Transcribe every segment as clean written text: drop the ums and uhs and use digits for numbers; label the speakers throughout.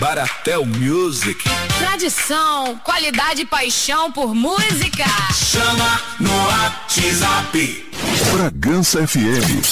Speaker 1: Baratel Music.
Speaker 2: Tradição, qualidade e paixão por música.
Speaker 1: Chama no WhatsApp.
Speaker 3: Bragança FM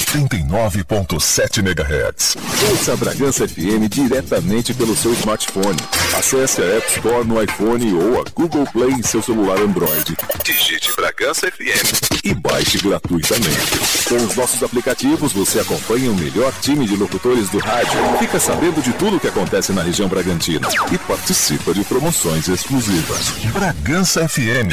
Speaker 3: 79.7 MHz. Ouça a Bragança FM diretamente pelo seu smartphone. Acesse a App Store no iPhone ou a Google Play em seu celular Android. Digite Bragança FM e baixe gratuitamente. Com os nossos aplicativos você acompanha o melhor time de locutores do rádio. Fica sabendo de tudo o que acontece na região Bragantina e participa de promoções exclusivas. Bragança FM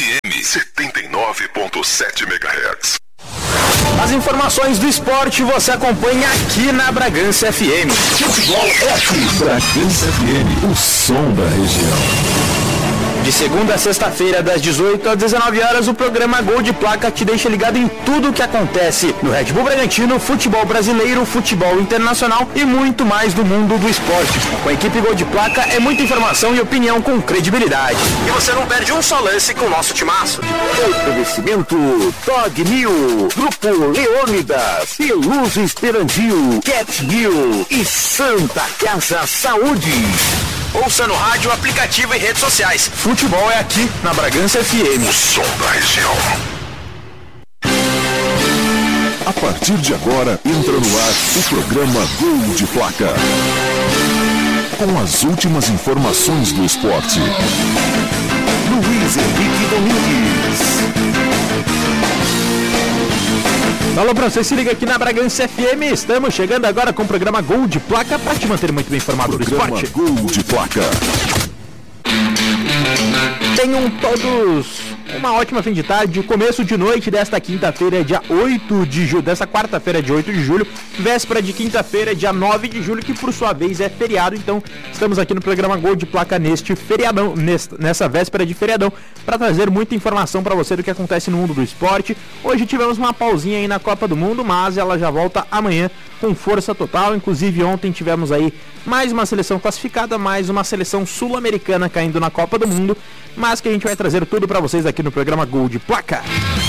Speaker 3: 79.7 MHz.
Speaker 4: As informações do esporte você acompanha aqui na Bragança FM.
Speaker 3: Futebol é aqui. Bragança FM, o som da região.
Speaker 4: De segunda a sexta-feira, das 18 às 19 horas, o programa Gol de Placa te deixa ligado em tudo o que acontece no Red Bull Bragantino, futebol brasileiro, futebol internacional e muito mais do mundo do esporte. Com a equipe Gol de Placa é muita informação e opinião com credibilidade. E você não perde um só lance com o nosso timaço.
Speaker 5: Oferecimento Dog Mil, Grupo Leônidas, Peluso Esperandil, Cat Mil e Santa Casa Saúde.
Speaker 4: Ouça no rádio, aplicativo e redes sociais. Futebol é aqui na Bragança FM.
Speaker 3: O som da região. A partir de agora, entra no ar o programa Gol de Placa. Com as últimas informações do esporte.
Speaker 5: Luiz Henrique Domingues.
Speaker 4: Alô pra você, se liga aqui na Bragança FM. Estamos chegando agora com o programa Gol de Placa para te manter muito bem informado do esporte.
Speaker 3: Gol de Placa.
Speaker 4: Tenham todos uma ótima fim de tarde, começo de noite desta quinta-feira, dia 8 de julho, dessa quarta-feira, dia 8 de julho, véspera de quinta-feira, dia 9 de julho, que por sua vez é feriado. Então, estamos aqui no programa Gol de Placa neste feriadão, nessa véspera de feriadão, para trazer muita informação para você do que acontece no mundo do esporte. Hoje tivemos uma pausinha aí na Copa do Mundo, mas ela já volta amanhã com força total. Inclusive, ontem tivemos aí mais uma seleção classificada, mais uma seleção sul-americana caindo na Copa do Mundo, mas que a gente vai trazer tudo para vocês aqui no programa Gol de Placa.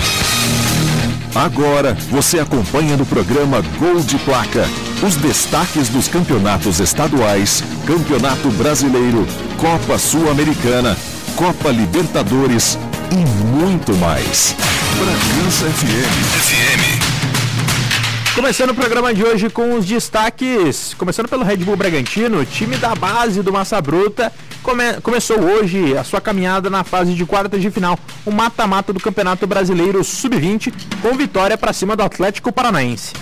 Speaker 3: Agora você acompanha no programa Gol de Placa os destaques dos campeonatos estaduais, Campeonato Brasileiro, Copa Sul-Americana, Copa Libertadores e muito mais. Bragança FM.
Speaker 4: Começando o programa de hoje com os destaques, começando pelo Red Bull Bragantino, o time da base do Massa Bruta começou hoje a sua caminhada na fase de quartas de final, o mata-mata do Campeonato Brasileiro Sub-20, com vitória para cima do Atlético Paranaense.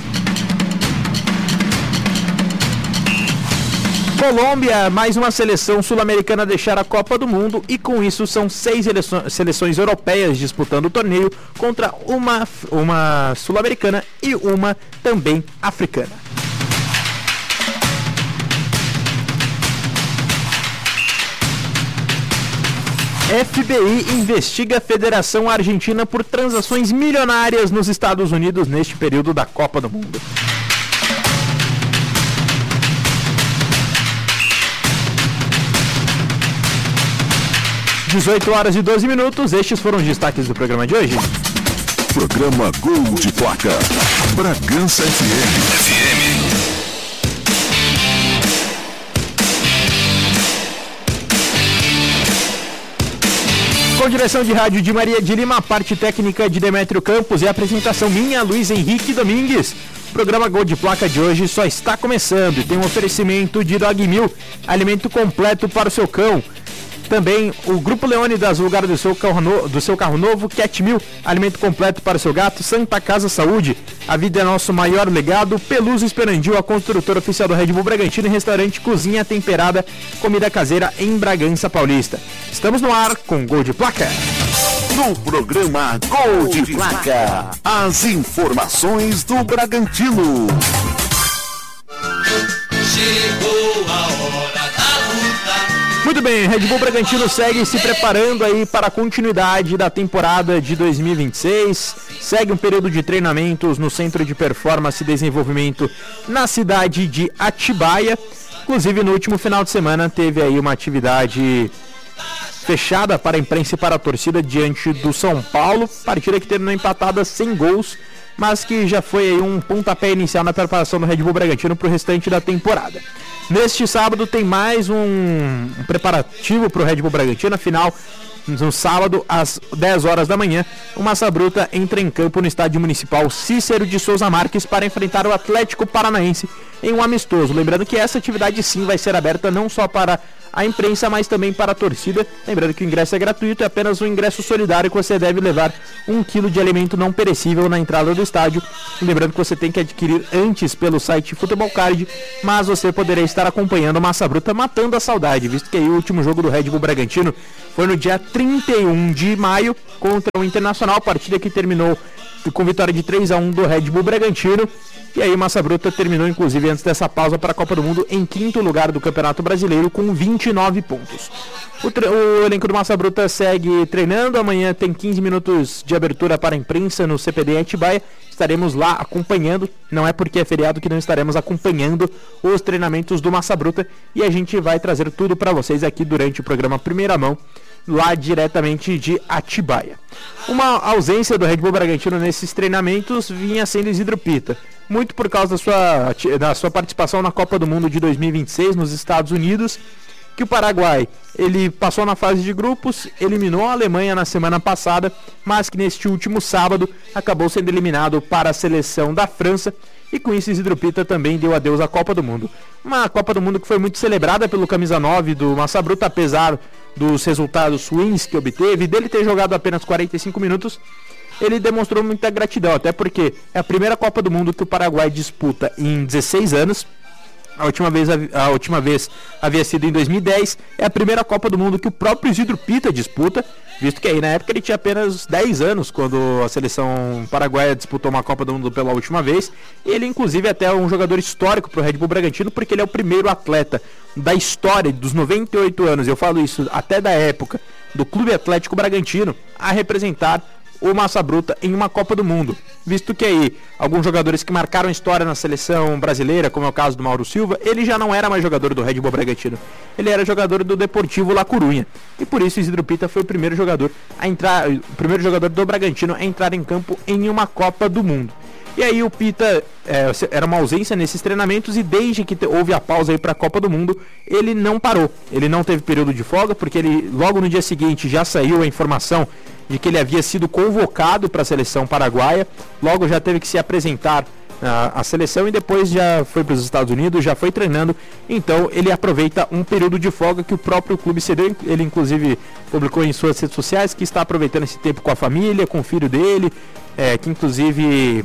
Speaker 4: Colômbia, mais uma seleção sul-americana a deixar a Copa do Mundo e com isso são 6 seleções europeias disputando o torneio contra uma sul-americana e uma também africana. FBI investiga a Federação Argentina por transações milionárias nos Estados Unidos neste período da Copa do Mundo. Às 18 horas e 12 minutos, estes foram os destaques do programa de hoje.
Speaker 3: Programa Gol de Placa. Bragança FM.
Speaker 4: Com direção de rádio de Maria de Lima, parte técnica de Demétrio Campos e apresentação minha, Luiz Henrique Domingues. O programa Gol de Placa de hoje só está começando e tem um oferecimento de Dog Mil, alimento completo para o seu cão. Também o Grupo Leônidas, o lugar do seu carro novo, Cat Mil, alimento completo para o seu gato, Santa Casa Saúde, a vida é nosso maior legado, Peluso Esperandil, a construtora oficial do Red Bull Bragantino e restaurante Cozinha Temperada, comida caseira em Bragança Paulista. Estamos no ar com Gol de Placa.
Speaker 5: No programa Gol de Placa, as informações do Bragantino.
Speaker 1: Chegou a hora da luta.
Speaker 4: Muito bem, Red Bull Bragantino segue se preparando aí para a continuidade da temporada de 2026, segue um período de treinamentos no Centro de Performance e Desenvolvimento na cidade de Atibaia. Inclusive no último final de semana teve aí uma atividade fechada para a imprensa e para a torcida diante do São Paulo, partida que terminou empatada sem gols, mas que já foi aí um pontapé inicial na preparação do Red Bull Bragantino para o restante da temporada. Neste sábado tem mais um preparativo para o Red Bull Bragantino, afinal, no sábado, às 10 horas da manhã, o Massa Bruta entra em campo no estádio municipal Cícero de Souza Marques para enfrentar o Atlético Paranaense em um amistoso. Lembrando que essa atividade sim vai ser aberta não só para a imprensa, mas também para a torcida. Lembrando que o ingresso é gratuito, é apenas um ingresso solidário que você deve levar 1 kg de alimento não perecível na entrada do estádio. Lembrando que você tem que adquirir antes pelo site Futebol Card, mas você poderá estar acompanhando o Massa Bruta matando a saudade, visto que aí o último jogo do Red Bull Bragantino foi no dia 31 de maio contra o Internacional, partida que terminou com vitória de 3-1 do Red Bull Bragantino. E aí o Massa Bruta terminou, inclusive, antes dessa pausa para a Copa do Mundo, em 5º lugar do Campeonato Brasileiro com 29 pontos. O elenco do Massa Bruta segue treinando. Amanhã tem 15 minutos de abertura para a imprensa no CPD em Atibaia. Estaremos lá acompanhando. Não é porque é feriado que não estaremos acompanhando os treinamentos do Massa Bruta. E a gente vai trazer tudo para vocês aqui durante o programa Primeira Mão, lá diretamente de Atibaia. Uma ausência do Red Bull Bragantino nesses treinamentos vinha sendo Isidro Pita, muito por causa da sua participação na Copa do Mundo de 2026 nos Estados Unidos, que o Paraguai ele passou na fase de grupos, eliminou a Alemanha na semana passada, mas que neste último sábado acabou sendo eliminado para a seleção da França. E com isso Isidro Pita também deu adeus à Copa do Mundo. Uma Copa do Mundo que foi muito celebrada pelo camisa 9 do Massa Bruta, apesar dos resultados ruins que obteve, dele ter jogado apenas 45 minutos, ele demonstrou muita gratidão, até porque é a primeira Copa do Mundo que o Paraguai disputa em 16 anos. A última vez havia sido em 2010. É a primeira Copa do Mundo que o próprio Isidro Pita disputa, visto que aí na época ele tinha apenas 10 anos quando a seleção paraguaia disputou uma Copa do Mundo pela última vez. Ele inclusive é até um jogador histórico para o Red Bull Bragantino, porque ele é o primeiro atleta da história dos 98 anos, eu falo isso até da época do Clube Atlético Bragantino, a representar o Massa Bruta em uma Copa do Mundo, visto que aí alguns jogadores que marcaram história na seleção brasileira, como é o caso do Mauro Silva, ele já não era mais jogador do Red Bull Bragantino, ele era jogador do Deportivo La Coruña, e por isso Isidro Pita foi o primeiro jogador do Bragantino a entrar em campo em uma Copa do Mundo. E aí o Pita era uma ausência nesses treinamentos, e desde que houve a pausa aí para a Copa do Mundo, ele não parou, ele não teve período de folga, porque ele logo no dia seguinte já saiu a informação de que ele havia sido convocado para a seleção paraguaia, logo já teve que se apresentar à seleção e depois já foi para os Estados Unidos, já foi treinando. Então ele aproveita um período de folga que o próprio clube cedeu. Ele inclusive publicou em suas redes sociais que está aproveitando esse tempo com a família, com o filho dele, que inclusive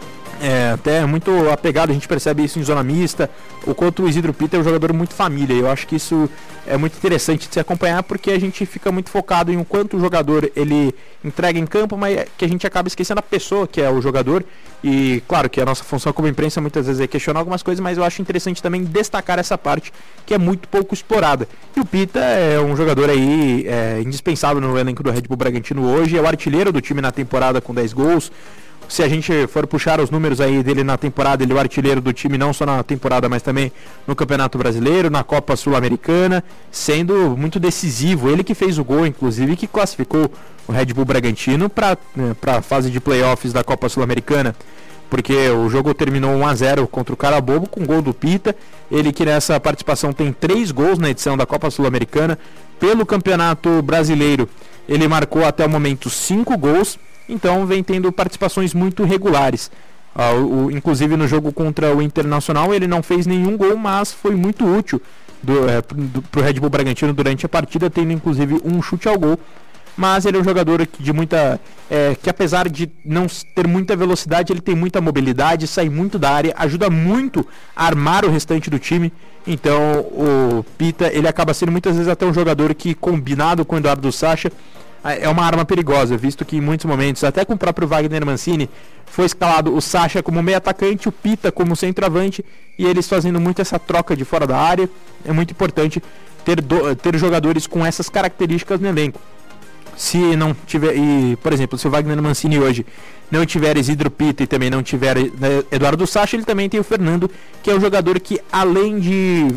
Speaker 4: até muito apegado, a gente percebe isso em zona mista, o quanto o Isidro Pita é um jogador muito família. Eu acho que isso é muito interessante de se acompanhar, porque a gente fica muito focado em o quanto o jogador ele entrega em campo, mas que a gente acaba esquecendo a pessoa que é o jogador. E claro que a nossa função como imprensa muitas vezes é questionar algumas coisas, mas eu acho interessante também destacar essa parte que é muito pouco explorada. E o Pita é um jogador aí indispensável no elenco do Red Bull Bragantino hoje, é o artilheiro do time na temporada com 10 gols. Se a gente for puxar os números aí dele na temporada, ele é o artilheiro do time não só na temporada, mas também no Campeonato Brasileiro, na Copa Sul-Americana, sendo muito decisivo. Ele que fez o gol, inclusive, que classificou o Red Bull Bragantino para a fase de playoffs da Copa Sul-Americana, porque o jogo terminou 1-0 contra o Carabobo com gol do Pita. Ele que nessa participação tem 3 gols na edição da Copa Sul-Americana. Pelo Campeonato Brasileiro, ele marcou até o momento 5 gols. Então vem tendo participações muito regulares. Inclusive no jogo contra o Internacional ele não fez nenhum gol, mas foi muito útil para o Red Bull Bragantino durante a partida, tendo inclusive um chute ao gol. Mas ele é um jogador que apesar de não ter muita velocidade, ele tem muita mobilidade, sai muito da área, ajuda muito a armar o restante do time. Então o Pita ele acaba sendo muitas vezes até um jogador que, combinado com o Eduardo Sacha, é uma arma perigosa, visto que em muitos momentos, até com o próprio Wagner Mancini, foi escalado o Sacha como meio atacante, o Pita como centroavante, e eles fazendo muito essa troca de fora da área. É muito importante ter jogadores com essas características no elenco. Se não tiver, por exemplo, se o Wagner Mancini hoje não tiver Isidro Pita e também não tiver Eduardo Sacha, ele também tem o Fernando, que é um jogador que, além de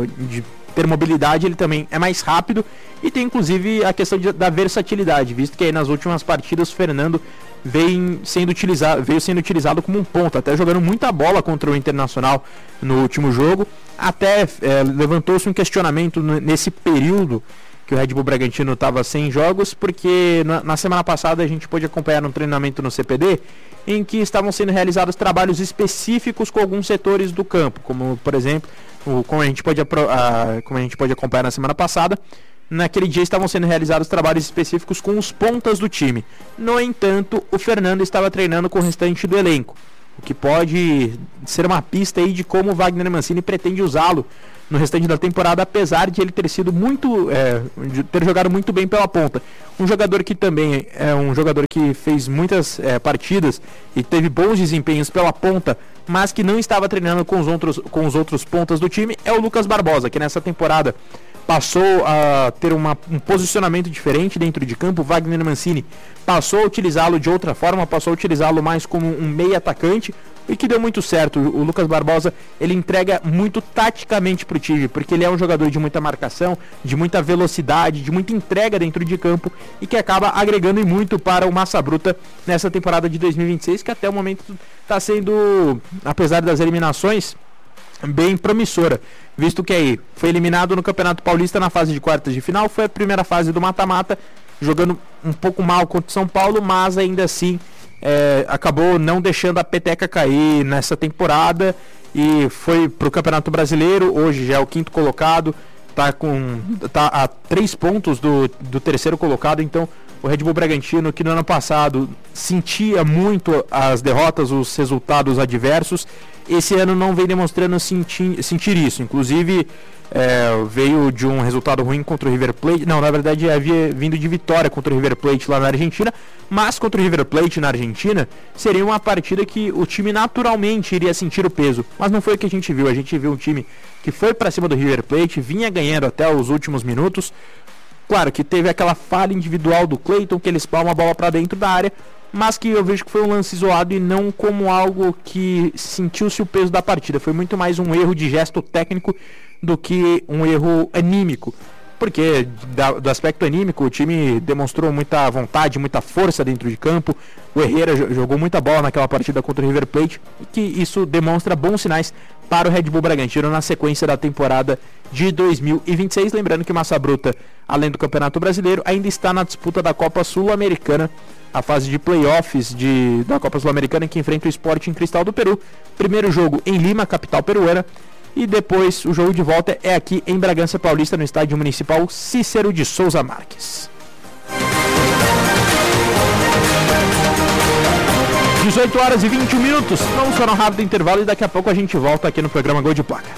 Speaker 4: ter mobilidade, ele também é mais rápido, e tem inclusive a questão da versatilidade, visto que aí nas últimas partidas o Fernando veio sendo utilizado como um ponta, até jogando muita bola contra o Internacional no último jogo. Até levantou-se um questionamento nesse período que o Red Bull Bragantino estava sem jogos, porque na semana passada a gente pôde acompanhar um treinamento no CPD em que estavam sendo realizados trabalhos específicos com alguns setores do campo, como por exemplo, como a gente pode acompanhar na semana passada. Naquele dia estavam sendo realizados trabalhos específicos com os pontas do time. No entanto, o Fernando estava treinando com o restante do elenco, o que pode ser uma pista aí de como o Wagner Mancini pretende usá-lo no restante da temporada, apesar de ele ter sido de ter jogado muito bem pela ponta. Um jogador que também é um jogador que fez muitas partidas e teve bons desempenhos pela ponta, mas que não estava treinando com os outros pontas do time, é o Lucas Barbosa, que nessa temporada passou a ter um posicionamento diferente dentro de campo. O Wagner Mancini passou a utilizá-lo de outra forma, passou a utilizá-lo mais como um meio atacante, e que deu muito certo. O Lucas Barbosa, ele entrega muito taticamente para o time, porque ele é um jogador de muita marcação, de muita velocidade, de muita entrega dentro de campo, e que acaba agregando muito para o Massa Bruta nessa temporada de 2026, que até o momento está sendo, apesar das eliminações, bem promissora, visto que aí foi eliminado no Campeonato Paulista na fase de quartas de final, foi a primeira fase do mata-mata, jogando um pouco mal contra o São Paulo, mas ainda assim acabou não deixando a peteca cair nessa temporada e foi para o Campeonato Brasileiro. Hoje já é o 5º colocado, tá a 3 pontos do terceiro colocado. Então o Red Bull Bragantino, que no ano passado sentia muito as derrotas, os resultados adversos, esse ano não vem demonstrando sentir isso. Inclusive veio de um resultado ruim contra o River Plate. Não, na verdade havia vindo de vitória contra o River Plate lá na Argentina, mas contra o River Plate na Argentina seria uma partida que o time naturalmente iria sentir o peso, mas não foi o que a gente viu. A gente viu um time que foi para cima do River Plate, vinha ganhando até os últimos minutos. Claro que teve aquela falha individual do Cleiton, que ele espalma a bola para dentro da área, mas que eu vejo que foi um lance isolado e não como algo que sentiu-se o peso da partida. Foi muito mais um erro de gesto técnico do que um erro anímico, porque do aspecto anímico o time demonstrou muita vontade, muita força dentro de campo. O Herrera jogou muita bola naquela partida contra o River Plate, e que isso demonstra bons sinais para o Red Bull Bragantino na sequência da temporada de 2026. Lembrando que Massa Bruta, além do Campeonato Brasileiro, ainda está na disputa da Copa Sul-Americana, a fase de playoffs da Copa Sul-Americana, que enfrenta o Sporting Cristal do Peru. Primeiro jogo em Lima, capital peruana, e depois o jogo de volta é aqui em Bragança Paulista, no Estádio Municipal Cícero de Souza Marques. 18 horas e 21 minutos. Vamos para um rápido intervalo e daqui a pouco a gente volta aqui no programa Gol de Placa.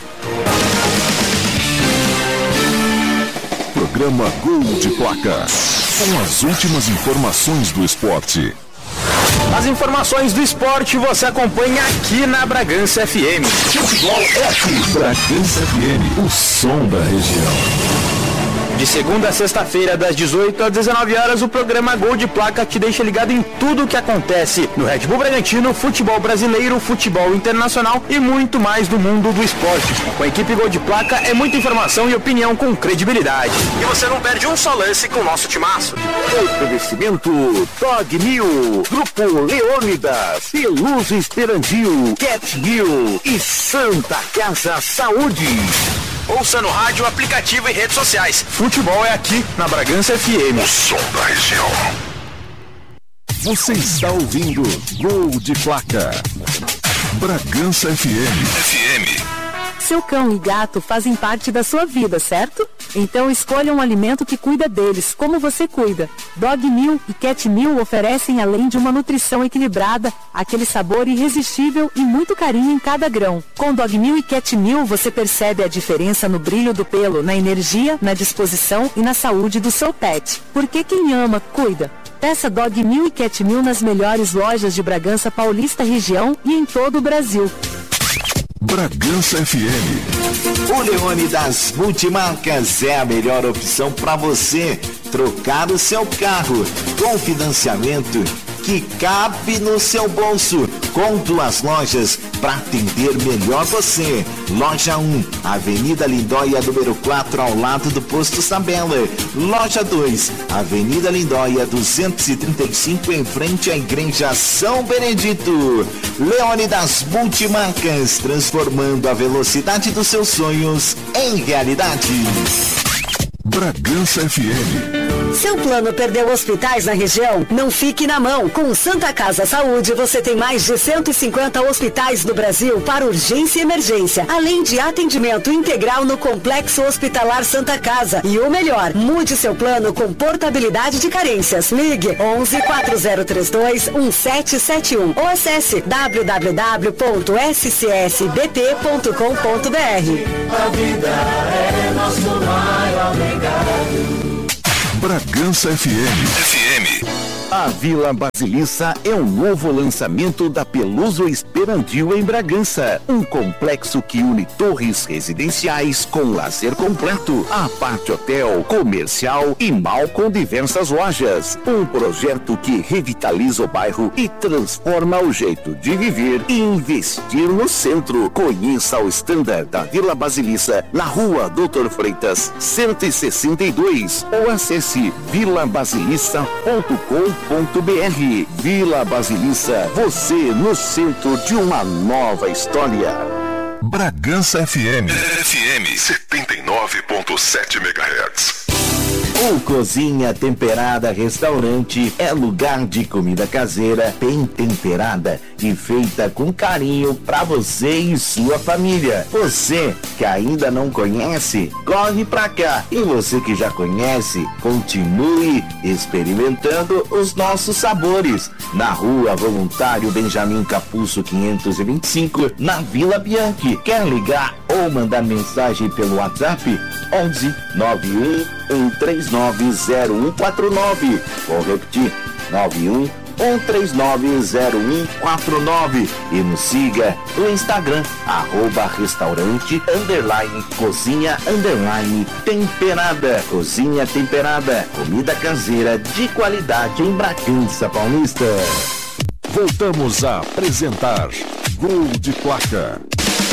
Speaker 3: Programa Gol de Placa, com as últimas informações do esporte.
Speaker 4: As informações do esporte você acompanha aqui na Bragança FM.
Speaker 3: Futebol F. Bragança FM, o som da região.
Speaker 4: De segunda a sexta-feira, das 18 às 19 horas, o programa Gol de Placa te deixa ligado em tudo o que acontece no Red Bull Bragantino, futebol brasileiro, futebol internacional e muito mais do mundo do esporte. Com a equipe Gol de Placa é muita informação e opinião com credibilidade. E você não perde um só lance com o nosso timaço.
Speaker 5: Oferecimento Dog Mill, Grupo Leônidas, Peluso Esperandil, Cat Mill e Santa Casa Saúde.
Speaker 4: Ouça no rádio, aplicativo e redes sociais. Futebol é aqui na Bragança FM.
Speaker 3: O som da região. Você está ouvindo Gol de Placa. Bragança FM.
Speaker 6: Seu cão e gato fazem parte da sua vida, certo? Então escolha um alimento que cuida deles, como você cuida. Dog Mill e Cat Mill oferecem, além de uma nutrição equilibrada, aquele sabor irresistível e muito carinho em cada grão. Com Dog Mill e Cat Mill você percebe a diferença no brilho do pelo, na energia, na disposição e na saúde do seu pet. Porque quem ama, cuida. Peça Dog Mill e Cat Mill nas melhores lojas de Bragança Paulista região e em todo o Brasil.
Speaker 3: Bragança FM.
Speaker 7: O Leônidas Multimarcas é a melhor opção para você trocar o seu carro com financiamento que cabe no seu bolso, com 2 lojas para atender melhor você. Loja 1, Avenida Lindóia, número 4, ao lado do Posto Sabela. Loja 2, Avenida Lindóia, 235, em frente à Igreja São Benedito. Leônidas Multimarcas, transformando a velocidade dos seus sonhos em realidade.
Speaker 3: Bragança FM.
Speaker 8: Seu plano perdeu hospitais na região? Não fique na mão. Com Santa Casa Saúde, você tem mais de 150 hospitais no Brasil para urgência e emergência, além de atendimento integral no Complexo Hospitalar Santa Casa. E o melhor, mude seu plano com portabilidade de carências. Ligue 11 4032 1771 ou acesse www.scsbt.com.br.
Speaker 1: A vida é nosso maior legado.
Speaker 3: Bragança FM.
Speaker 5: A Vila Basilissa é um novo lançamento da Peluso Esperantil em Bragança. Um complexo que une torres residenciais com lazer completo, aparte hotel, comercial e mall com diversas lojas. Um projeto que revitaliza o bairro e transforma o jeito de viver e investir no centro. Conheça o standard da Vila Basilissa na Rua Doutor Freitas, 162 ou acesse vilabasilissa.com.br. Vila Basilissa, você no centro de uma nova história.
Speaker 3: Bragança FM 79.7 MHz.
Speaker 7: O Cozinha Temperada Restaurante é lugar de comida caseira, bem temperada e feita com carinho para você e sua família. Você que ainda não conhece, corre pra cá. E você que já conhece, continue experimentando os nossos sabores. Na Rua Voluntário Benjamin Capuzzo 525, na Vila Bianchi. Quer ligar ou mandar mensagem pelo WhatsApp? 11 91 1390149. Vou repetir, 91 1390149. E nos siga no Instagram, @restaurante _cozinha temperada. Cozinha Temperada, comida caseira de qualidade em Bragança Paulista.
Speaker 3: Voltamos a apresentar Gol de Placa.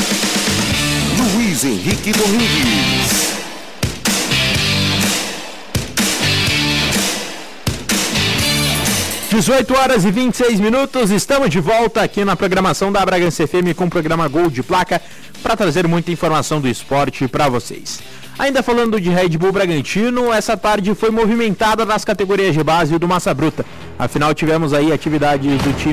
Speaker 5: Luiz Henrique Domingues.
Speaker 4: 18 horas e 26 minutos, estamos de volta aqui na programação da Bragança FM com o programa Gol de Placa para trazer muita informação do esporte para vocês. Ainda falando de Red Bull Bragantino, essa tarde foi movimentada nas categorias de base do Massa Bruta. Afinal, tivemos aí atividade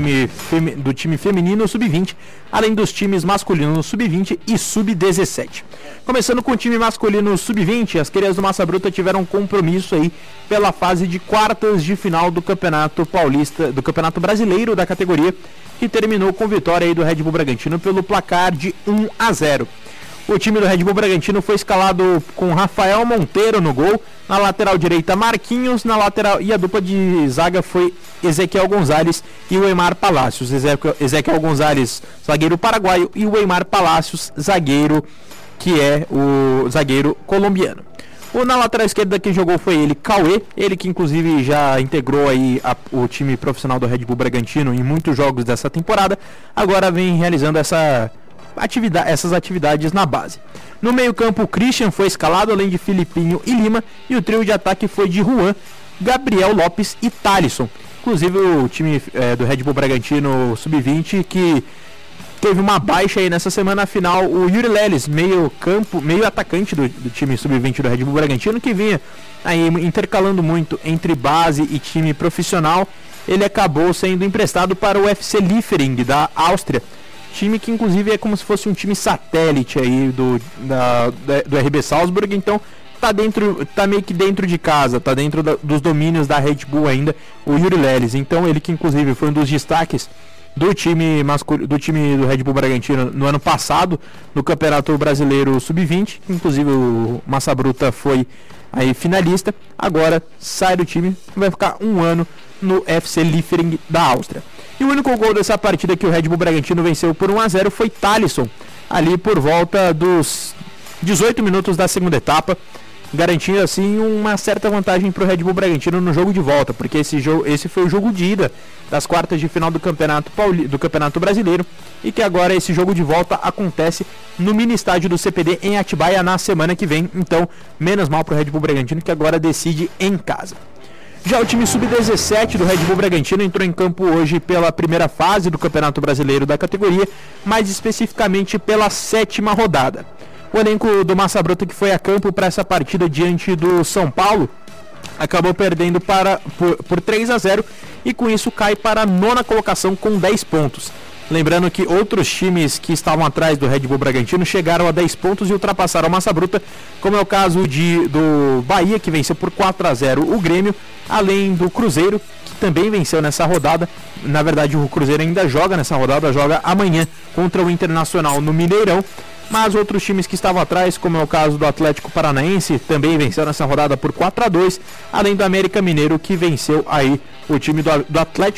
Speaker 4: do time feminino sub-20, além dos times masculinos sub-20 e sub-17. Começando com o time masculino sub-20, as crias do Massa Bruta tiveram um compromisso aí pela fase de quartas de final do Campeonato Paulista, do Campeonato Brasileiro da categoria, que terminou com vitória aí do Red Bull Bragantino pelo placar de 1-0. O time do Red Bull Bragantino foi escalado com Rafael Monteiro no gol, na lateral direita Marquinhos, na lateral, e a dupla de zaga foi Ezequiel Gonzalez e o Eymar Palácios. Ezequiel Gonzalez, zagueiro paraguaio, e o Eymar Palácios, zagueiro, que é o zagueiro colombiano. Na lateral esquerda que jogou foi ele, Cauê, ele que inclusive já integrou aí o time profissional do Red Bull Bragantino em muitos jogos dessa temporada, agora vem realizando essas atividades na base. No meio-campo, o Christian foi escalado, além de Filipinho e Lima, e o trio de ataque foi de Juan, Gabriel Lopes e Thalisson. Inclusive o time do Red Bull Bragantino Sub-20, que teve uma baixa aí nessa semana final, o Yuri Leles, meio atacante do time Sub-20 do Red Bull Bragantino, que vinha aí intercalando muito entre base e time profissional. Ele acabou sendo emprestado para o FC Liefering da Áustria, time que inclusive é como se fosse um time satélite aí do RB Salzburg. Então tá meio que dentro de casa, tá dentro dos domínios da Red Bull ainda, o Yuri Leles. Então ele que inclusive foi um dos destaques do time do Red Bull Bragantino no ano passado, no Campeonato Brasileiro Sub-20, inclusive o Massa Bruta foi aí finalista, agora sai do time e vai ficar um ano no FC Liefering da Áustria. E o único gol dessa partida que o Red Bull Bragantino venceu por 1-0 foi Thalisson, ali por volta dos 18 minutos da segunda etapa. garantindo assim uma certa vantagem para o Red Bull Bragantino no jogo de volta, porque esse foi o jogo de ida das quartas de final do Campeonato Brasileiro, e que agora esse jogo de volta acontece no mini estádio do CPD em Atibaia na semana que vem. Então, menos mal para o Red Bull Bragantino, que agora decide em casa. Já o time sub-17 do Red Bull Bragantino entrou em campo hoje pela primeira fase do Campeonato Brasileiro da categoria, mais especificamente pela 7ª rodada. O elenco do Massa Bruta, que foi a campo para essa partida diante do São Paulo, acabou perdendo por 3-0 e com isso cai para a 9ª colocação com 10 pontos. Lembrando que outros times que estavam atrás do Red Bull Bragantino chegaram a 10 pontos e ultrapassaram a Massa Bruta, como é o caso do Bahia, que venceu por 4-0 o Grêmio, além do Cruzeiro, que também venceu nessa rodada. Na verdade, o Cruzeiro ainda joga nessa rodada, joga amanhã contra o Internacional no Mineirão. Mas outros times que estavam atrás, como é o caso do Atlético Paranaense, também venceu nessa rodada por 4-2, além do América Mineiro, que venceu aí o time do Atlético